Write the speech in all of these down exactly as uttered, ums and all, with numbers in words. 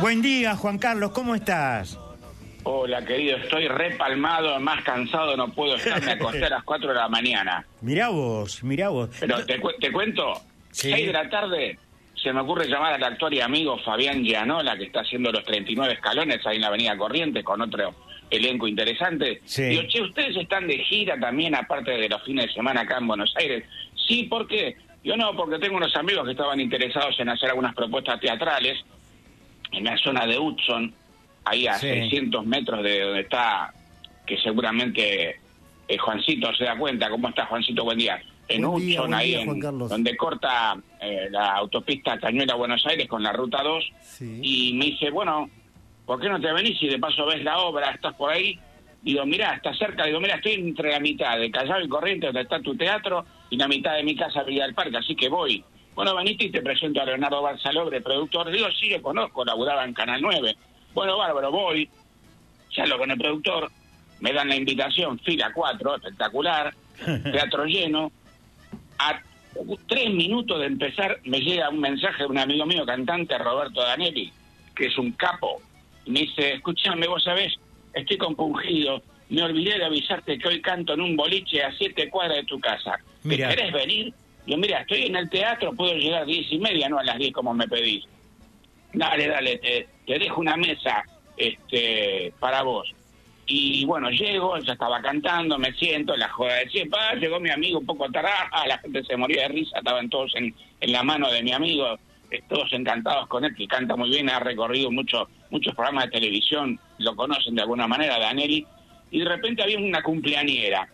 Buen día, Juan Carlos, ¿cómo estás? Hola, querido, estoy repalmado, más cansado no puedo estar, me acosté a las cuatro de la mañana. Mirá vos, mirá vos. Pero te, cu te cuento, sí. seis de la tarde se me ocurre llamar al actor y amigo Fabián Gianola, que está haciendo los treinta y nueve escalones ahí en la avenida Corrientes con otro elenco interesante. Sí. Digo, che, ¿ustedes están de gira también, aparte de los fines de semana acá en Buenos Aires? Sí, ¿por qué? Yo no, porque tengo unos amigos que estaban interesados en hacer algunas propuestas teatrales en la zona de Hudson, ahí a sí. seiscientos metros de donde está, que seguramente eh, Juancito se da cuenta. ¿Cómo está, Juancito? Buen día. En buen día, Hudson, buen ahí día, en, donde corta eh, la autopista Cañuela-Buenos Aires con la Ruta dos. Sí. Y me dice, bueno, ¿por qué no te venís y de paso ves la obra? ¿Estás por ahí? Digo, mirá, está cerca. Digo, mirá, estoy entre la mitad de Callao y Corrientes, donde está tu teatro, y la mitad de mi casa, Villa del Parque, así que voy. Bueno, veniste y te presento a Leonardo Balsalobre, productor. Digo, sí, lo conozco, laburaba en Canal nueve. Bueno, bárbaro, voy, charlo con el productor, me dan la invitación, fila cuatro, espectacular, teatro lleno. A tres minutos de empezar me llega un mensaje de un amigo mío, cantante, Roberto Danelli, que es un capo, y me dice, escúchame, vos sabés, estoy compungido, me olvidé de avisarte que hoy canto en un boliche a siete cuadras de tu casa. ¿Te querés venir? Yo, mira, estoy en el teatro, puedo llegar a diez y media, no a las diez como me pedís. Dale, dale, te, te dejo una mesa este para vos. Y bueno, llego, ya estaba cantando, me siento, la joda de siempre, ah, llegó mi amigo un poco tarde, ah, la gente se moría de risa, estaban todos en, en la mano de mi amigo, eh, todos encantados con él, que canta muy bien, ha recorrido mucho, muchos programas de televisión, lo conocen de alguna manera, Danelli, y de repente había una cumpleañera,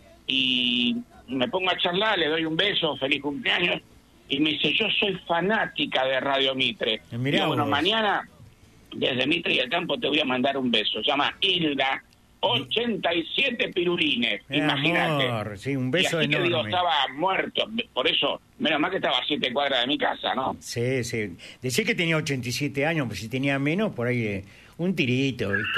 y me pongo a charlar, le doy un beso, feliz cumpleaños, y me dice, yo soy fanática de Radio Mitre. Mirá y bueno, vos. mañana, desde Mitre y el Campo, te voy a mandar un beso. Se llama Hilda, ochenta y siete pirulines, Eh, imagínate. Amor, sí, un beso y así enorme. Que digo, estaba muerto, por eso, menos mal que estaba a siete cuadras de mi casa, ¿no? Sí, sí. Decía que tenía ochenta y siete años, pues si tenía menos, por ahí eh, un tirito, ¿viste?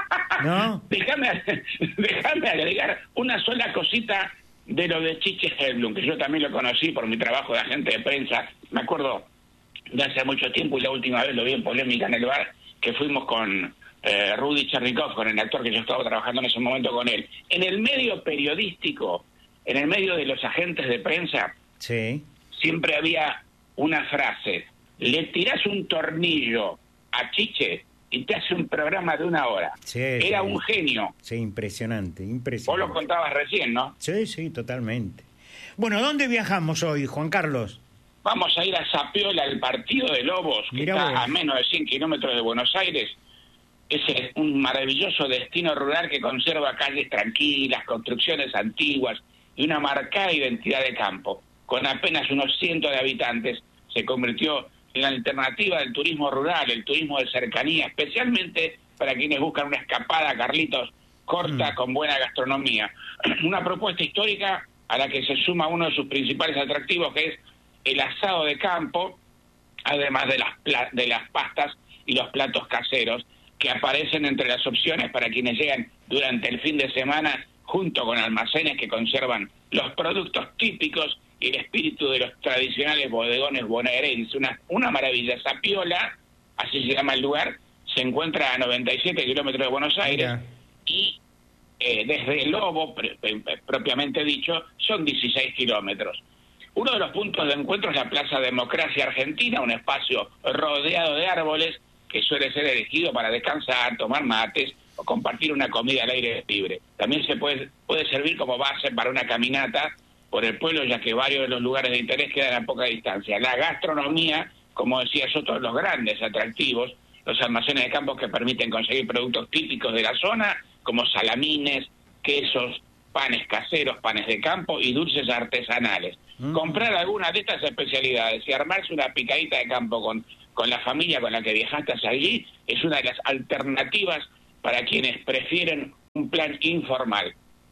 ¿No? Déjame, déjame agregar una sola cosita de lo de Chiche Helblum, que yo también lo conocí por mi trabajo de agente de prensa. Me acuerdo de hace mucho tiempo, y la última vez lo vi en Polémica en el bar, que fuimos con eh, Rudy Chernikov, con el actor que yo estaba trabajando en ese momento con él. En el medio periodístico, en el medio de los agentes de prensa, sí. siempre había una frase: le tirás un tornillo a Chiche y te hace un programa de una hora. Sí, Era sí. un genio. Sí, impresionante, impresionante. Vos lo contabas recién, ¿no? Sí, sí, totalmente. Bueno, ¿dónde viajamos hoy, Juan Carlos? Vamos a ir a Zapiola, al partido de Lobos, que Mirá está vos. a menos de cien kilómetros de Buenos Aires. Es un maravilloso destino rural que conserva calles tranquilas, construcciones antiguas y una marcada identidad de campo. Con apenas unos cientos de habitantes, se convirtió en la alternativa del turismo rural, el turismo de cercanía, especialmente para quienes buscan una escapada, Carlitos, corta, mm. con buena gastronomía. Una propuesta histórica a la que se suma uno de sus principales atractivos, que es el asado de campo, además de las, de las pastas y los platos caseros, que aparecen entre las opciones para quienes llegan durante el fin de semana, junto con almacenes que conservan los productos típicos y el espíritu de los tradicionales bodegones bonaerenses. Una, una maravilla. Zapiola, así se llama el lugar, se encuentra a noventa y siete kilómetros de Buenos Aires. Mira. Y eh, desde el Lobo, pr pr propiamente dicho, son dieciséis kilómetros. Uno de los puntos de encuentro es la Plaza Democracia Argentina, un espacio rodeado de árboles que suele ser elegido para descansar, tomar mates o compartir una comida al aire libre. También se puede, puede servir como base para una caminata por el pueblo, ya que varios de los lugares de interés quedan a poca distancia. La gastronomía, como decía yo, todos los grandes atractivos, los almacenes de campo que permiten conseguir productos típicos de la zona, como salamines, quesos, panes caseros, panes de campo y dulces artesanales. Mm. Comprar alguna de estas especialidades y armarse una picadita de campo con, con la familia con la que viajaste hacia allí es una de las alternativas para quienes prefieren un plan informal.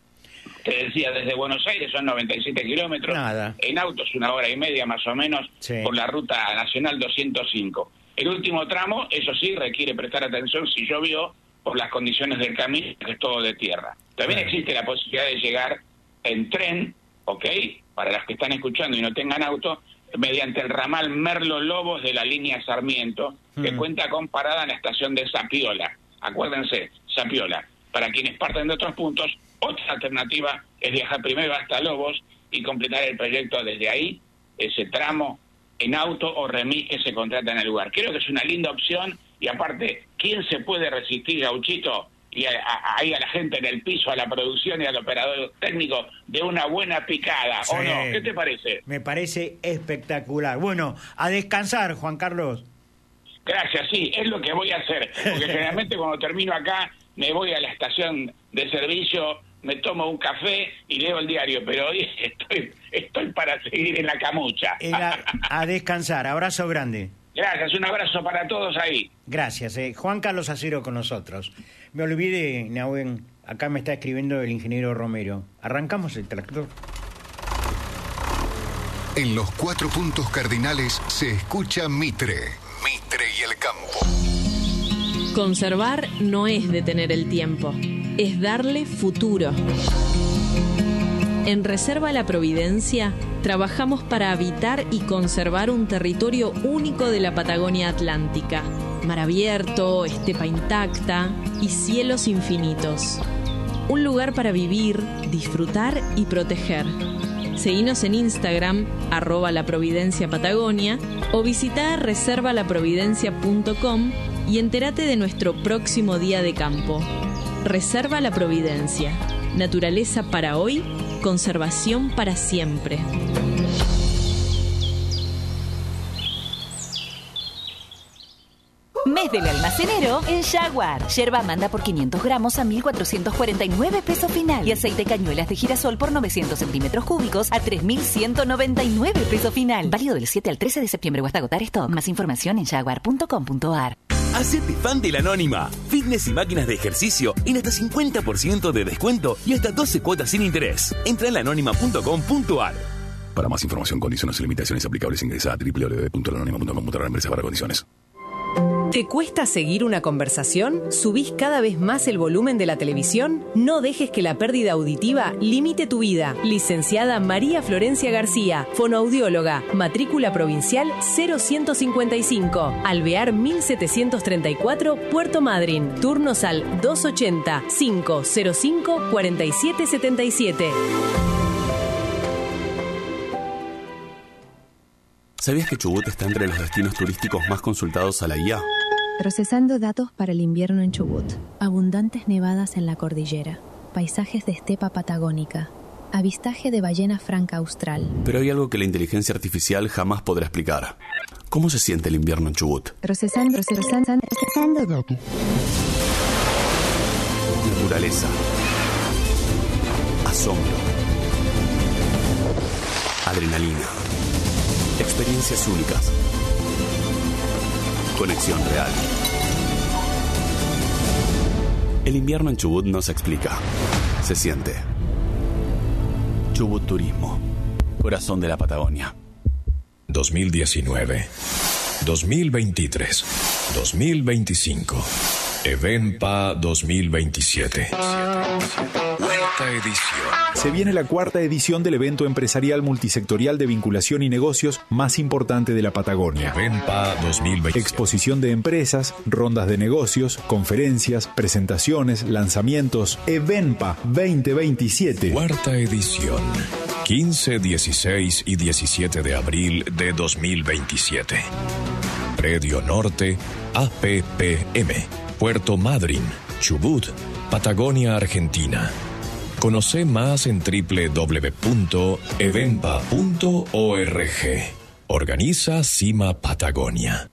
Te decía, desde Buenos Aires son noventa y siete kilómetros, Nada. En autos una hora y media más o menos, sí. Por la ruta nacional doscientos cinco. El último tramo, eso sí, requiere prestar atención si llovió por las condiciones del camino, que es todo de tierra. También sí. Existe la posibilidad de llegar en tren, ¿ok? Para los que están escuchando y no tengan auto, mediante el ramal Merlo Lobos de la línea Sarmiento, que mm. cuenta con parada en la estación de Zapiola. Acuérdense, Zapiola. Para quienes parten de otros puntos, otra alternativa es viajar primero hasta Lobos y completar el proyecto desde ahí, ese tramo, en auto o remis que se contrata en el lugar. Creo que es una linda opción y aparte, ¿quién se puede resistir, Gauchito, y ahí a, a, a la gente en el piso, a la producción y al operador técnico de una buena picada, sí, ¿o no? ¿Qué te parece? Me parece espectacular. Bueno, a descansar, Juan Carlos. Gracias, sí, es lo que voy a hacer, porque generalmente cuando termino acá me voy a la estación de servicio, me tomo un café y leo el diario, pero hoy estoy, estoy para seguir en la camucha. Era a descansar, abrazo grande. Gracias, un abrazo para todos ahí. Gracias, eh. Juan Carlos Acero con nosotros. Me olvidé, Nahuen, acá me está escribiendo el ingeniero Romero. ¿Arrancamos el tractor? En los cuatro puntos cardinales se escucha Mitre, Mitre y el campo. Conservar no es detener el tiempo, es darle futuro. En Reserva La Providencia trabajamos para habitar y conservar un territorio único de la Patagonia Atlántica. Mar abierto, estepa intacta y cielos infinitos. Un lugar para vivir, disfrutar y proteger. Seguinos en Instagram, arroba La Providencia Patagonia, o visita reserva la providencia punto com y entérate de nuestro próximo día de campo. Reserva La Providencia. Naturaleza para hoy, conservación para siempre. Mes del almacenero en Jaguar. Yerba Amanda por quinientos gramos a mil cuatrocientos cuarenta y nueve pesos final. Y aceite cañuelas de girasol por novecientos centímetros cúbicos a tres mil ciento noventa y nueve pesos final. Válido del siete al trece de septiembre o hasta agotar stock. Más información en jaguar punto com punto a r. Hacete fan de la Anónima. Fitness y máquinas de ejercicio en hasta cincuenta por ciento de descuento y hasta doce cuotas sin interés. Entra en la anónima punto com punto a r. Para más información, condiciones y limitaciones aplicables, ingresa a doble u doble u doble u punto la anónima punto com punto a r. Empresa para condiciones. ¿Te cuesta seguir una conversación? ¿Subís cada vez más el volumen de la televisión? No dejes que la pérdida auditiva limite tu vida. Licenciada María Florencia García, fonoaudióloga, matrícula provincial cero ciento cincuenta y cinco, Alvear mil setecientos treinta y cuatro, Puerto Madryn. Turnos al doscientos ochenta, quinientos cinco, cuarenta y siete setenta y siete. ¿Sabías que Chubut está entre los destinos turísticos más consultados a la I A? Procesando datos para el invierno en Chubut. Abundantes nevadas en la cordillera. Paisajes de estepa patagónica. Avistaje de ballena franca austral. Pero hay algo que la inteligencia artificial jamás podrá explicar. ¿Cómo se siente el invierno en Chubut? Procesando, procesando, procesando datos. Naturaleza. Asombro. Adrenalina. Experiencias únicas. Conexión real. El invierno en Chubut no se explica. Se siente. Chubut Turismo. Corazón de la Patagonia. dos mil diecinueve, dos mil veintitrés, dos mil veinticinco. Evenpa dos mil veintisiete. Cuarta edición. Se viene la cuarta edición del evento empresarial multisectorial de vinculación y negocios más importante de la Patagonia. Evenpa dos mil veintisiete. Exposición de empresas, rondas de negocios, conferencias, presentaciones, lanzamientos. Evenpa veinte veintisiete. Cuarta edición. quince, dieciséis y diecisiete de abril de dos mil veintisiete. Predio Norte, A P P M. Puerto Madryn, Chubut, Patagonia, Argentina. Conoce más en doble u doble u doble u punto evenpa punto org. Organiza Cima Patagonia.